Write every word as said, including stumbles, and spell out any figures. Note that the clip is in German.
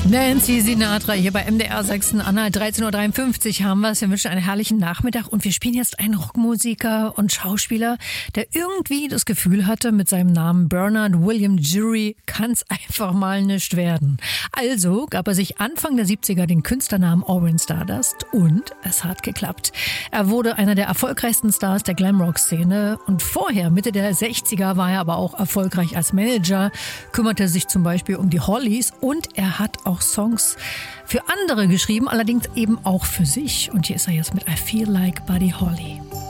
Nancy Sinatra hier bei M D R Sachsen-Anhalt. dreizehn Uhr dreiundfünfzig haben wir es. Wir wünschen einen herrlichen Nachmittag und wir spielen jetzt einen Rockmusiker und Schauspieler, der irgendwie das Gefühl hatte, mit seinem Namen Bernard William Jury kann es einfach mal nicht werden. Also gab er sich Anfang der siebziger den Künstlernamen Orrin Stardust und es hat geklappt. Er wurde einer der erfolgreichsten Stars der Glamrock-Szene und vorher, Mitte der sechziger, war er aber auch erfolgreich als Manager, kümmerte sich zum Beispiel um die Hollies und er hat auch Songs für andere geschrieben, allerdings eben auch für sich. Und hier ist er jetzt mit I Feel Like Buddy Holly.